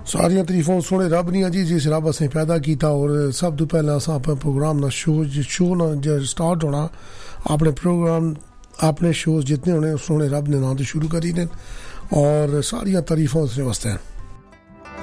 सारियां तरीफां सोने रब नियां जी जिस रब असें पैदा किया और सब तो पहले अस अपने प्रोग्राम ना शो ना स्टार्ट होना अपने प्रोग्राम अपने शोज जितने होने सोने रब ने नाम तो शुरू करी ने और सारियां तरीफां उसने वास्ते हैं